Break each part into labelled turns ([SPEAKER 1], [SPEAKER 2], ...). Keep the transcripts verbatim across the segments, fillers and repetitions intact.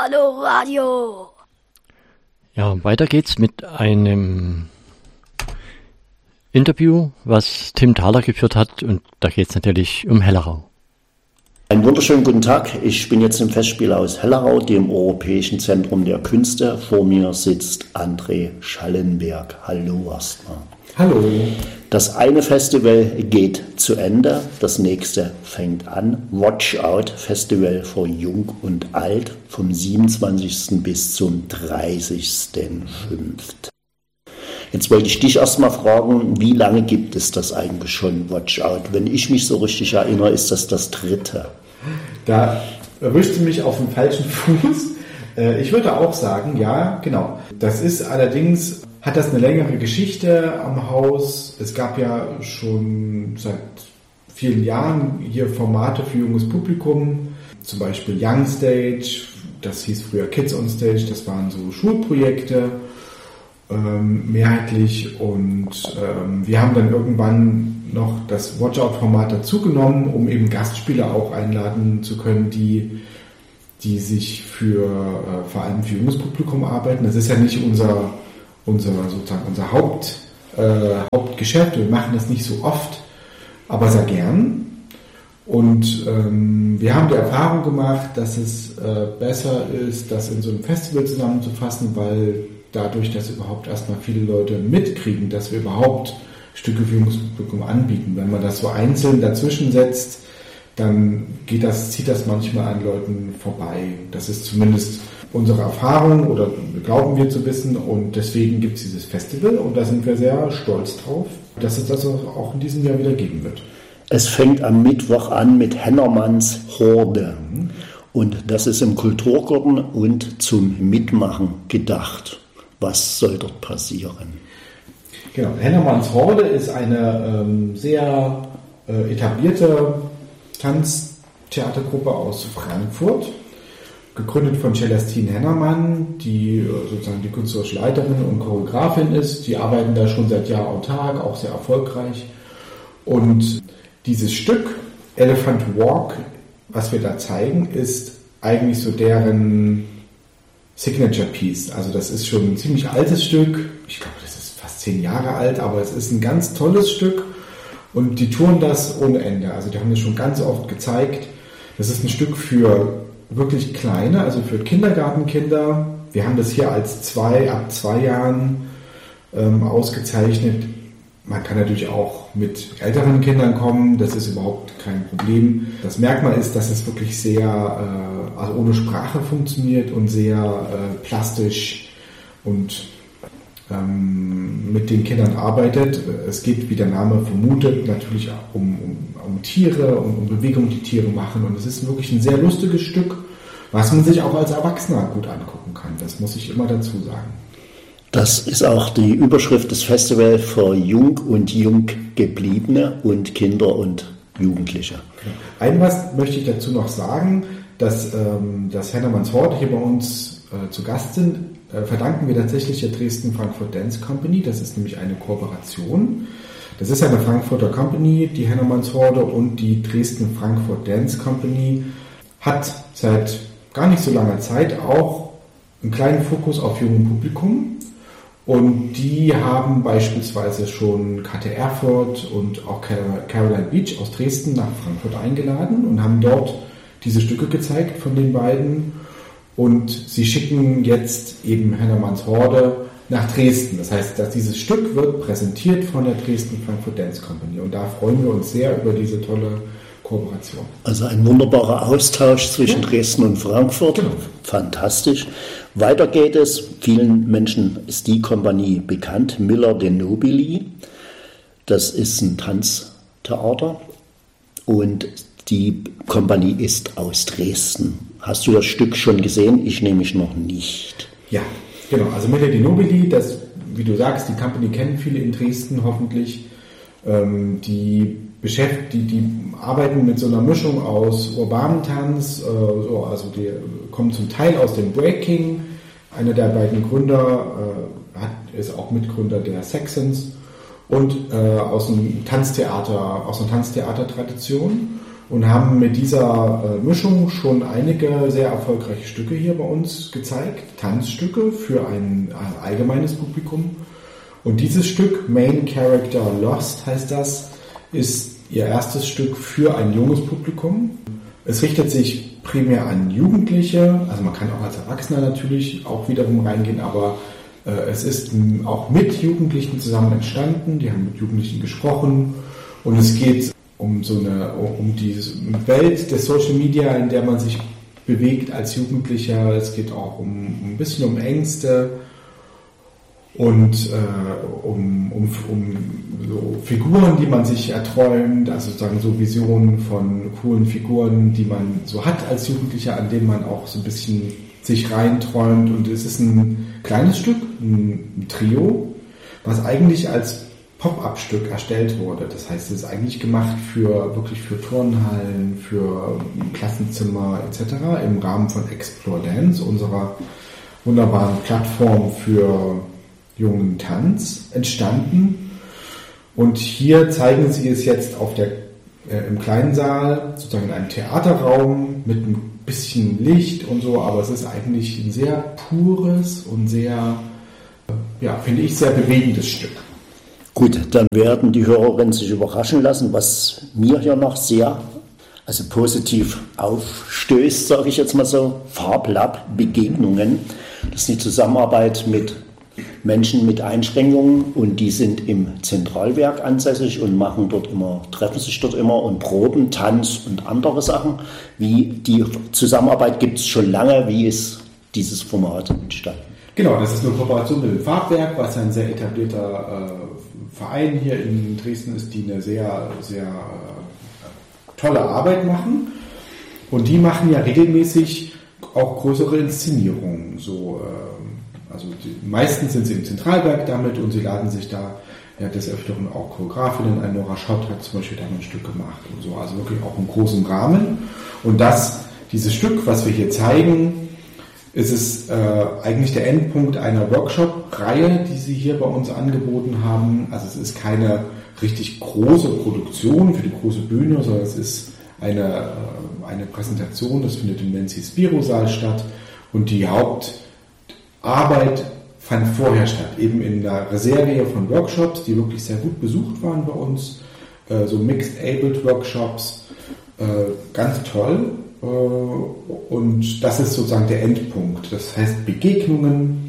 [SPEAKER 1] Hallo Radio.
[SPEAKER 2] Ja, weiter geht's mit einem Interview, was Tim Thaler geführt hat, und da geht's natürlich um Hellerau.
[SPEAKER 3] Einen wunderschönen guten Tag. Ich bin jetzt im Festspielhaus Hellerau, dem Europäischen Zentrum der Künste. Vor mir sitzt André Schallenberg. Hallo erstmal.
[SPEAKER 4] Hallo.
[SPEAKER 3] Das eine Festival geht zu Ende, das nächste fängt an. Watch Out Festival für Jung und Alt vom siebenundzwanzigsten bis zum dreißigsten fünften Jetzt wollte ich dich erstmal fragen, wie lange gibt es das eigentlich schon, Watch Out? Wenn ich mich so richtig erinnere, ist das das dritte.
[SPEAKER 4] Da erwischst du mich auf dem falschen Fuß. Ich würde auch sagen, ja, genau. Das ist allerdings, hat das eine längere Geschichte am Haus. Es gab ja schon seit vielen Jahren hier Formate für junges Publikum, zum Beispiel Young Stage, das hieß früher Kids on Stage, das waren so Schulprojekte. Ähm, mehrheitlich und ähm, wir haben dann irgendwann noch das Watch-Out-Format dazugenommen, um eben Gastspieler auch einladen zu können, die, die sich für äh, vor allem für junges Publikum arbeiten. Das ist ja nicht unser, unser sozusagen unser Haupt, äh, Hauptgeschäft. Wir machen das nicht so oft, aber sehr gern. Und ähm, wir haben die Erfahrung gemacht, dass es äh, besser ist, das in so einem Festival zusammenzufassen, weil dadurch, dass überhaupt erstmal viele Leute mitkriegen, dass wir überhaupt Stücke für junges Publikum anbieten. Wenn man das so einzeln dazwischen setzt, dann geht das, zieht das manchmal an Leuten vorbei. Das ist zumindest unsere Erfahrung oder glauben wir zu wissen, und deswegen gibt es dieses Festival und da sind wir sehr stolz drauf, dass es das auch in diesem Jahr wieder geben wird.
[SPEAKER 3] Es fängt am Mittwoch an mit Hennermanns Horde und das ist im Kulturgarten und zum Mitmachen gedacht. Was soll dort passieren?
[SPEAKER 4] Genau, Hennermanns Horde ist eine ähm, sehr äh, etablierte Tanztheatergruppe aus Frankfurt, gegründet von Celestine Hennermann, die äh, sozusagen die künstlerische Leiterin und Choreografin ist. Die arbeiten da schon seit Jahr autark, auch sehr erfolgreich. Und dieses Stück, Elephant Walk, was wir da zeigen, ist eigentlich so deren Signature Piece. Also das ist schon ein ziemlich altes Stück. Ich glaube, das ist fast zehn Jahre alt, aber es ist ein ganz tolles Stück und die touren das ohne Ende. Also die haben das schon ganz oft gezeigt. Das ist ein Stück für wirklich kleine, also für Kindergartenkinder. Wir haben das hier als zwei, ab zwei Jahren ähm, ausgezeichnet. Man kann natürlich auch mit älteren Kindern kommen, das ist überhaupt kein Problem. Das Merkmal ist, dass es wirklich sehr, äh, also ohne Sprache funktioniert und sehr äh, plastisch und ähm, mit den Kindern arbeitet. Es geht, wie der Name vermutet, natürlich um, um, um Tiere und um Bewegungen, die Tiere machen. Und es ist wirklich ein sehr lustiges Stück, was man sich auch als Erwachsener gut angucken kann. Das muss ich immer dazu sagen.
[SPEAKER 3] Das ist auch die Überschrift des Festivals für Jung und Junggebliebene und Kinder und Jugendliche.
[SPEAKER 4] Ein was möchte ich dazu noch sagen, dass ähm, das Hennermanns Horde hier bei uns äh, zu Gast sind, äh, verdanken wir tatsächlich der Dresden-Frankfurt Dance Company. Das ist nämlich eine Kooperation. Das ist eine Frankfurter Company, die Hennermanns Horde, und die Dresden-Frankfurt Dance Company hat seit gar nicht so langer Zeit auch einen kleinen Fokus auf jungem Publikum. Und die haben beispielsweise schon K T Erfurt und auch Caroline Beach aus Dresden nach Frankfurt eingeladen und haben dort diese Stücke gezeigt von den beiden. Und sie schicken jetzt eben Hennermanns Horde nach Dresden. Das heißt, dass dieses Stück wird präsentiert von der Dresden-Frankfurt Dance Company. Und da freuen wir uns sehr über diese tolle Kooperation.
[SPEAKER 3] Also ein wunderbarer Austausch zwischen ja. Dresden und Frankfurt.
[SPEAKER 4] Genau.
[SPEAKER 3] Fantastisch. Weiter geht es. Vielen Menschen ist die Kompanie bekannt. Miller de Nobili. Das ist ein Tanztheater. Und die Kompanie ist aus Dresden. Hast du das Stück schon gesehen? Ich nämlich noch nicht.
[SPEAKER 4] Ja, genau. Also Miller de Nobili, das, wie du sagst, die Company kennen viele in Dresden hoffentlich. Ähm, die beschäftigt, die, die arbeiten mit so einer Mischung aus urbanem Tanz, äh, so, also die kommen zum Teil aus dem Breaking. Einer der beiden Gründer äh, hat, ist auch Mitgründer der Saxons und äh, aus einem Tanztheater, aus einer Tanztheatertradition. und haben mit dieser äh, Mischung schon einige sehr erfolgreiche Stücke hier bei uns gezeigt, Tanzstücke für ein äh, allgemeines Publikum. Und dieses Stück, Main Character Lost heißt das, ist ihr erstes Stück für ein junges Publikum. Es richtet sich primär an Jugendliche, also man kann auch als Erwachsener natürlich auch wiederum reingehen, aber äh, es ist m, auch mit Jugendlichen zusammen entstanden, die haben mit Jugendlichen gesprochen und es geht um so eine, um die Welt des Social Media, in der man sich bewegt als Jugendlicher. Es geht auch um, um ein bisschen um Ängste und äh, um, um, um so Figuren, die man sich erträumt, also sozusagen so Visionen von coolen Figuren, die man so hat als Jugendlicher, an denen man auch so ein bisschen sich reinträumt. Und es ist ein kleines Stück, ein, ein Trio, was eigentlich als Pop-up-Stück erstellt wurde. Das heißt, es ist eigentlich gemacht für wirklich für Turnhallen, für Klassenzimmer et cetera im Rahmen von Explore Dance, unserer wunderbaren Plattform für jungen Tanz, entstanden. Und hier zeigen sie es jetzt auf der, äh, im kleinen Saal, sozusagen in einem Theaterraum mit ein bisschen Licht und so, aber es ist eigentlich ein sehr pures und sehr, äh, ja, finde ich, sehr bewegendes Stück.
[SPEAKER 3] Gut, dann werden die Hörerinnen sich überraschen lassen, was mir hier noch sehr, also positiv aufstößt, sage ich jetzt mal so, Farblab-Begegnungen. Das ist die Zusammenarbeit mit Menschen mit Einschränkungen und die sind im Zentralwerk ansässig und machen dort immer, treffen sich dort immer und proben Tanz und andere Sachen. Wie die Zusammenarbeit gibt es schon lange, wie ist dieses Format entstanden?
[SPEAKER 4] Genau, das ist eine Kooperation mit dem Farbwerk, was ein sehr etablierter äh, Verein hier in Dresden ist, die eine sehr, sehr äh, tolle Arbeit machen. Und die machen ja regelmäßig auch größere Inszenierungen. So, äh, also die, meistens sind sie im Zentralwerk damit und sie laden sich da ja, des Öfteren auch Choreografinnen ein. Nora Schott hat zum Beispiel da ein Stück gemacht und so. Also wirklich auch im großen Rahmen. Und das, dieses Stück, was wir hier zeigen, ist es äh, eigentlich der Endpunkt einer Workshop-Reihe, die sie hier bei uns angeboten haben. Also es ist keine richtig große Produktion für die große Bühne, sondern es ist eine, äh, eine Präsentation, das findet im Nancy Spiro-Saal statt. Und die Hauptarbeit fand vorher statt, eben in einer Serie von Workshops, die wirklich sehr gut besucht waren bei uns. Äh, so Mixed-Abled Workshops, äh, ganz toll. Und das ist sozusagen der Endpunkt. Das heißt Begegnungen.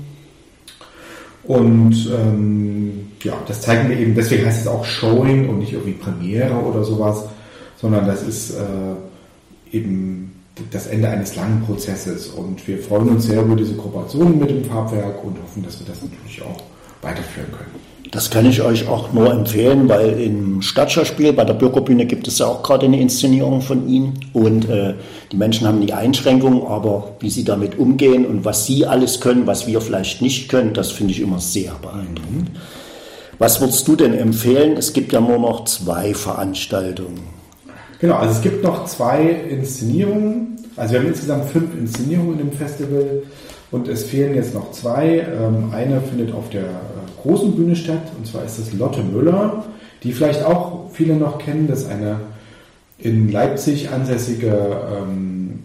[SPEAKER 4] Und ähm, ja, das zeigen wir eben, deswegen heißt es auch Showing und nicht irgendwie Premiere oder sowas, sondern das ist äh, eben das Ende eines langen Prozesses. Und wir freuen uns sehr über diese Kooperation mit dem Farbwerk und hoffen, dass wir das natürlich auch weiterführen können.
[SPEAKER 3] Das kann ich euch auch nur empfehlen, weil im Stadtschauspiel bei der Bürgerbühne gibt es ja auch gerade eine Inszenierung von ihnen und äh, die Menschen haben die Einschränkungen, aber wie sie damit umgehen und was sie alles können, was wir vielleicht nicht können, das finde ich immer sehr beeindruckend. Was würdest du denn empfehlen? Es gibt ja nur noch zwei Veranstaltungen.
[SPEAKER 4] Genau, also es gibt noch zwei Inszenierungen, also wir haben insgesamt fünf Inszenierungen im Festival und es fehlen jetzt noch zwei. Eine findet auf der großen Bühne statt, und zwar ist das Lotte Müller, die vielleicht auch viele noch kennen. Das ist eine in Leipzig ansässige ähm,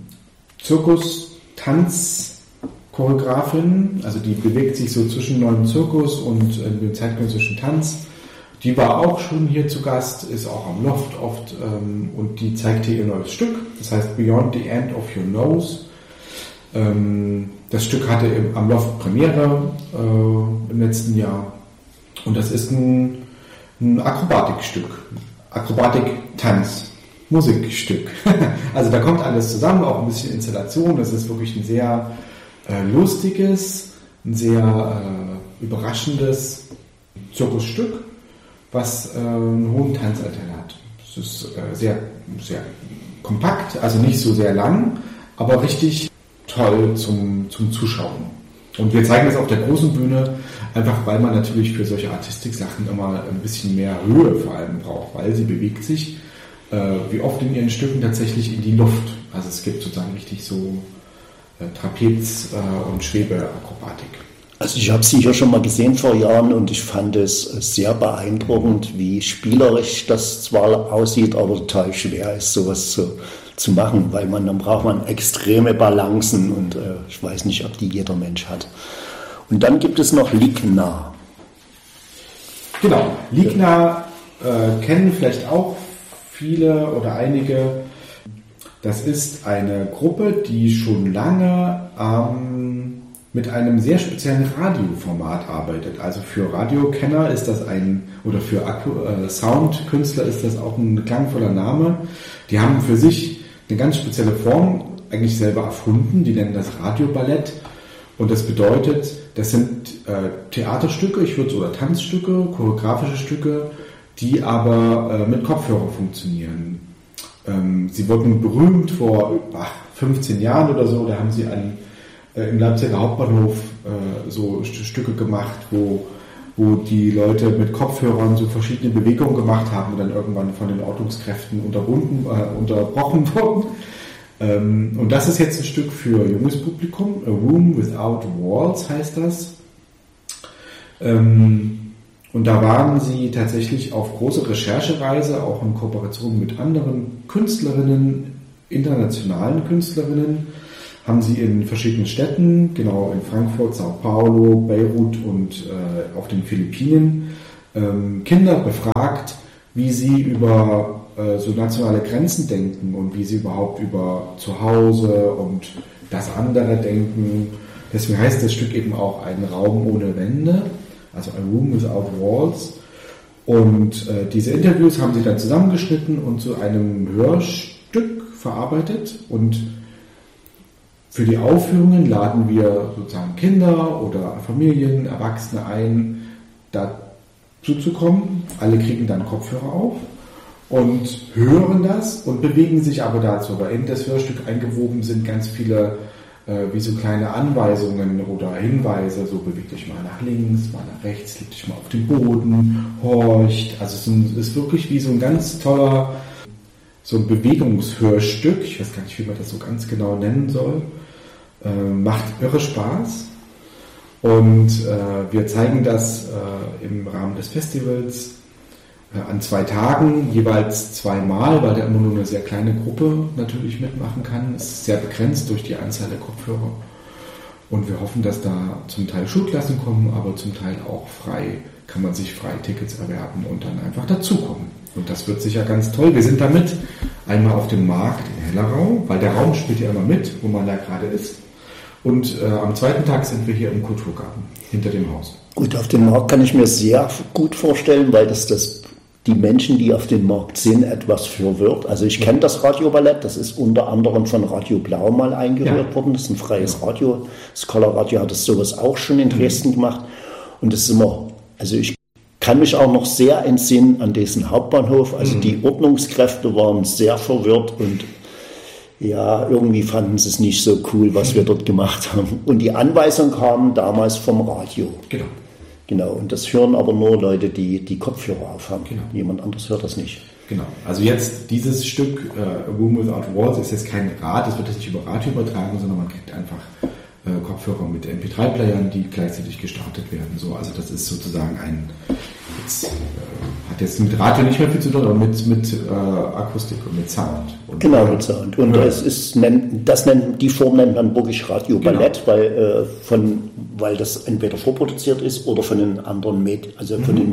[SPEAKER 4] Zirkus-Tanz-Choreografin, also die bewegt sich so zwischen neuen Zirkus und äh, dem zeitgenössischen Tanz. Die war auch schon hier zu Gast, ist auch am Loft oft ähm, und die zeigt hier ihr neues Stück, das heißt Beyond the End of Your Nose. Ähm, das Stück hatte im, am Loft Premiere äh, im letzten Jahr und das ist ein, ein Akrobatikstück, Akrobatik-Tanz, Musikstück. Also da kommt alles zusammen, auch ein bisschen Installation, das ist wirklich ein sehr äh, lustiges, ein sehr äh, überraschendes Zirkusstück, was äh, einen hohen Tanzanteil hat. Es ist äh, sehr, sehr kompakt, also nicht so sehr lang, aber richtig toll zum, zum Zuschauen. Und wir zeigen das auf der großen Bühne, einfach weil man natürlich für solche Artistik-Sachen immer ein bisschen mehr Höhe vor allem braucht, weil sie bewegt sich äh, wie oft in ihren Stücken tatsächlich in die Luft. Also es gibt sozusagen richtig so äh, Trapez- äh, und Schwebeakrobatik.
[SPEAKER 3] Also ich habe sie hier schon mal gesehen vor Jahren und ich fand es sehr beeindruckend, wie spielerisch das zwar aussieht, aber total schwer ist, sowas zu, zu machen, weil man dann braucht man extreme Balancen und äh, ich weiß nicht, ob die jeder Mensch hat. Und dann gibt es noch Ligna.
[SPEAKER 4] Genau, Ligna äh, kennen vielleicht auch viele oder einige. Das ist eine Gruppe, die schon lange ähm, mit einem sehr speziellen Radioformat arbeitet. Also für Radiokenner ist das ein, oder für Akku- äh, Soundkünstler ist das auch ein klangvoller Name. Die haben für sich eine ganz spezielle Form eigentlich selber erfunden. Die nennen das Radioballett. Und das bedeutet, das sind äh, Theaterstücke, ich würde oder Tanzstücke, choreografische Stücke, die aber äh, mit Kopfhörer funktionieren. Ähm, sie wurden berühmt vor ach, fünfzehn Jahren oder so, da haben sie an, äh, im Leipziger Hauptbahnhof äh, so St- Stücke gemacht, wo, wo die Leute mit Kopfhörern so verschiedene Bewegungen gemacht haben und dann irgendwann von den Ordnungskräften unterbunden, äh, unterbrochen wurden. Ähm, und das ist jetzt ein Stück für junges Publikum, A Room Without Walls heißt das. Ähm, Und da waren sie tatsächlich auf große Recherchereise, auch in Kooperation mit anderen Künstlerinnen, internationalen Künstlerinnen, haben sie in verschiedenen Städten, genau in Frankfurt, Sao Paulo, Beirut und äh, auf den Philippinen, ähm, Kinder befragt, wie sie über äh, so nationale Grenzen denken und wie sie überhaupt über Zuhause und das andere denken. Deswegen heißt das Stück eben auch ein Raum ohne Wände. Also A Room Without Walls. Und äh, diese Interviews haben sie dann zusammengeschnitten und zu einem Hörstück verarbeitet. Und für die Aufführungen laden wir sozusagen Kinder oder Familien, Erwachsene ein, dazu zu kommen. Alle kriegen dann Kopfhörer auf und hören das und bewegen sich aber dazu. Aber in das Hörstück eingewoben sind ganz viele wie so kleine Anweisungen oder Hinweise, so bewegt dich mal nach links, mal nach rechts, leg dich mal auf den Boden, horcht. Also es ist wirklich wie so ein ganz toller, so ein Bewegungshörstück, ich weiß gar nicht, wie man das so ganz genau nennen soll, äh, macht irre Spaß. Und äh, wir zeigen das äh, im Rahmen des Festivals äh, an zwei Tagen, jeweils zweimal, weil da immer nur eine sehr kleine Gruppe natürlich mitmachen kann. Es ist sehr begrenzt durch die Anzahl der Kopfhörer. Und wir hoffen, dass da zum Teil Schulklassen kommen, aber zum Teil auch frei, kann man sich frei Tickets erwerben und dann einfach dazukommen. Und das wird sicher ganz toll. Wir sind damit einmal auf dem Markt in Hellerau, weil der Raum spielt ja immer mit, wo man da gerade ist. Und äh, am zweiten Tag sind wir hier im Kulturgarten, hinter dem Haus.
[SPEAKER 3] Gut, auf dem Markt kann ich mir sehr gut vorstellen, weil das, das die Menschen, die auf dem Markt sind, etwas verwirrt. Also ich kenne das Radioballett, das ist unter anderem von Radio Blau mal eingeführt ja. worden. Das ist ein freies ja. Radio. Scholar Radio hat das sowas auch schon in Dresden mhm. gemacht. Und das ist immer, also ich kann mich auch noch sehr entsinnen an diesen Hauptbahnhof. Also mhm. die Ordnungskräfte waren sehr verwirrt und ja, irgendwie fanden sie es nicht so cool, was wir dort gemacht haben. Und die Anweisung kam damals vom Radio.
[SPEAKER 4] Genau.
[SPEAKER 3] Genau, und das hören aber nur Leute, die die Kopfhörer aufhaben. Genau. Jemand anderes hört das nicht.
[SPEAKER 4] Genau, also jetzt dieses Stück äh, A Room Without Walls ist jetzt kein Rad, das wird jetzt nicht über Radio übertragen, sondern man kriegt einfach äh, Kopfhörer mit M P drei Playern, die gleichzeitig gestartet werden. So, also das ist sozusagen ein, jetzt, äh, hat jetzt mit Radio nicht mehr viel zu tun, aber mit, mit äh, Akustik und mit Sound. Und,
[SPEAKER 3] genau, mit Sound. Und ja. es ist, das nennt, die Form nennt man wirklich Radio-Ballett, genau. weil, äh, von, weil das entweder vorproduziert ist oder von den anderen Medien, also von mhm. den